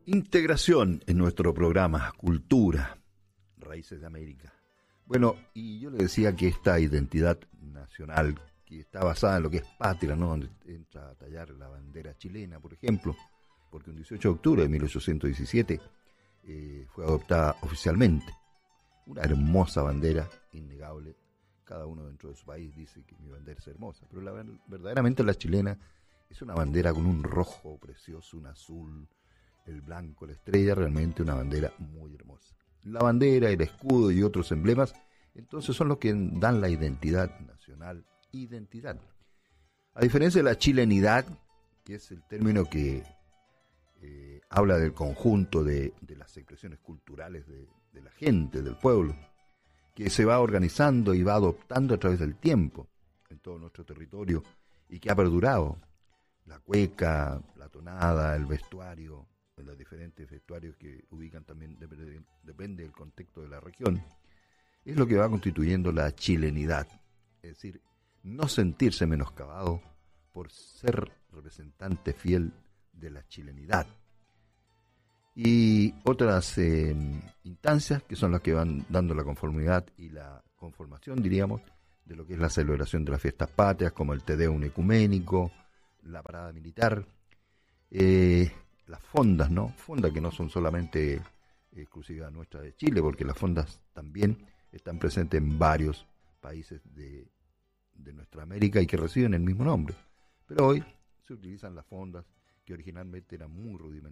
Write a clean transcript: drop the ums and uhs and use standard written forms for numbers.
Integración en nuestro programa Cultura, Raíces de América. Bueno, y yo le decía que esta identidad nacional, que está basada en lo que es patria, ¿no? Donde entra a tallar la bandera chilena, por ejemplo, porque un 18 de octubre de 1817 fue adoptada oficialmente. Una hermosa bandera, innegable. Cada uno dentro de su país dice que mi bandera es hermosa, pero verdaderamente la chilena es una bandera con un rojo precioso, un azul, el blanco, la estrella, realmente una bandera muy hermosa. La bandera, el escudo y otros emblemas, entonces son los que dan la identidad nacional, identidad. A diferencia de la chilenidad, que es el término que habla del conjunto de las expresiones culturales de la gente, del pueblo, que se va organizando y va adoptando a través del tiempo en todo nuestro territorio y que ha perdurado. La cueca, la tonada, el vestuario, los diferentes vestuarios que ubican también, depende del contexto de la región, es lo que va constituyendo la chilenidad. Es decir, no sentirse menoscabado por ser representante fiel de la chilenidad. Y otras instancias que son las que van dando la conformidad y la conformación, diríamos, de lo que es la celebración de las fiestas patrias, como el Te Deum ecuménico, la parada militar, las fondas, ¿no? Fondas que no son solamente exclusivas nuestras de Chile, porque las fondas también están presentes en varios países de nuestra América y que reciben el mismo nombre. Pero hoy se utilizan las fondas que originalmente eran muy rudimentarias